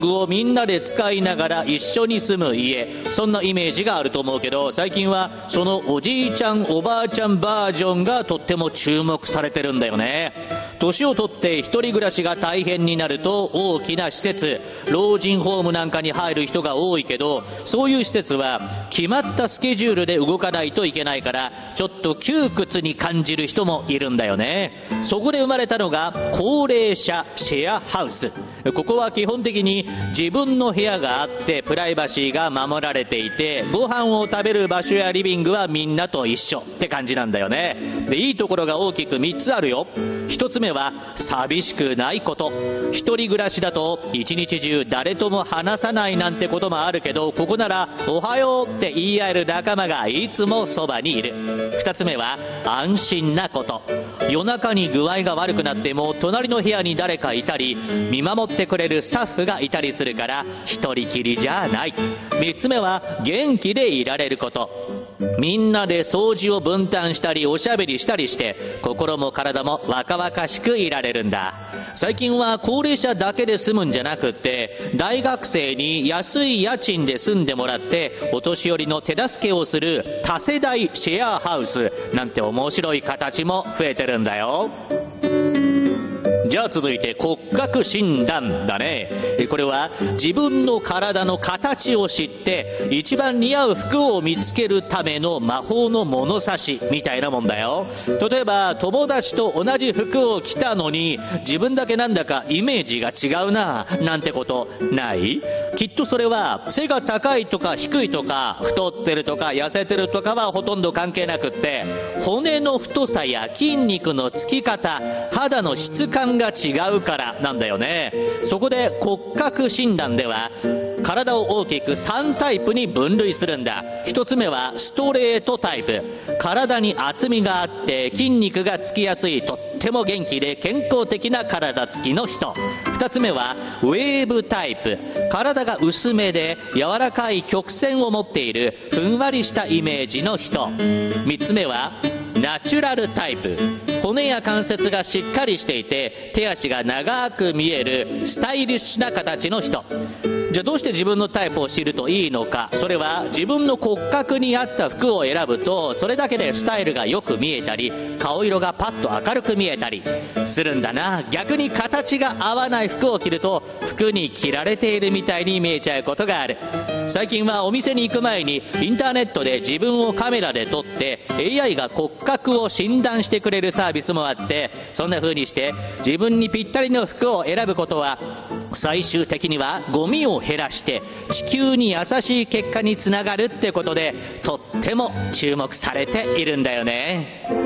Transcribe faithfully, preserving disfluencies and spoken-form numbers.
をみんなで使いながら一緒に住む家、そんなイメージがあると思うけど、最近はそのおじいちゃんおばあちゃんバージョンがとっても注目されてるんだよね。年を取って一人暮らしが大変になると大きな施設、老人ホームなんかに入る人が多いけど、そういう施設は決まったスケジュールで動かないといけないから、ちょっと窮屈に感じる人もいるんだよね。そこで生まれたのが高齢者シェアハウス。ここは基本的に自分の部屋があってプライバシーが守られていて、ご飯を食べる場所やリビングはみんなと一緒って感じなんだよね。で、いいところが大きくみっつあるよ。ひとつめは寂しくないこと。一人暮らしだと一日中誰とも話さないなんてこともあるけど、ここならおはようって言い合える仲間がいつもそばにいる。二つ目は安心なこと。夜中に具合が悪くなっても隣の部屋に誰かいたり、見守ってくれるスタッフがいたりするから一人きりじゃない。三つ目は元気でいられること。みんなで掃除を分担したりおしゃべりしたりして心も体も若々しくいられるんだ。最近は高齢者だけで住むんじゃなくって、大学生に安い家賃で住んでもらってお年寄りの手助けをする多世代シェアハウスなんて面白い形も増えてるんだよ。じゃあ続いて骨格診断だね。これは自分の体の形を知って一番似合う服を見つけるための魔法の物差しみたいなもんだよ。例えば友達と同じ服を着たのに自分だけなんだかイメージが違うななんてことない？きっとそれは背が高いとか低いとか太ってるとか痩せてるとかはほとんど関係なくって、骨の太さや筋肉のつき方、肌の質感が違うからなんだよね。そこで骨格診断では体を大きくさんタイプに分類するんだ。一つ目はストレートタイプ。体に厚みがあって筋肉がつきやすい、とっても元気で健康的な体つきの人。二つ目はウェーブタイプ。体が薄めで柔らかい曲線を持っているふんわりしたイメージの人。三つ目はナチュラルタイプ。骨や関節がしっかりしていて手足が長く見えるスタイリッシュな形の人。じゃあどうして自分のタイプを知るといいのか。それは自分の骨格に合った服を選ぶとそれだけでスタイルがよく見えたり顔色がパッと明るく見えたりするんだな。逆に形が合わない服を着ると服に着られているみたいに見えちゃうことがある。最近はお店に行く前にインターネットで自分をカメラで撮って エーアイ が骨格を診断してくれるサービスもあって、そんな風にして自分にぴったりの服を選ぶことは最終的にはゴミを減らして地球に優しい結果につながるってことでとっても注目されているんだよね。